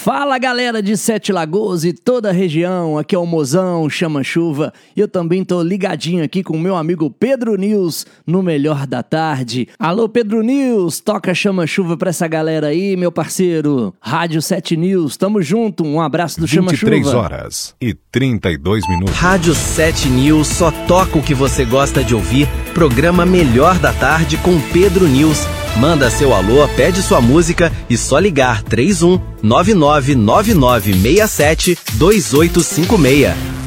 Fala galera de Sete Lagoas e toda a região, aqui é o Mozão, Chama Chuva, e eu também tô ligadinho aqui com o meu amigo Pedro News no Melhor da Tarde. Alô Pedro News, toca Chama Chuva pra essa galera aí, meu parceiro. Rádio 7 News, tamo junto, um abraço do Chama Chuva. 23 horas e 32 minutos. Rádio 7 News só toca o que você gosta de ouvir, programa Melhor da Tarde com Pedro News. Manda seu alô, pede sua música e só ligar 31 999967 2856.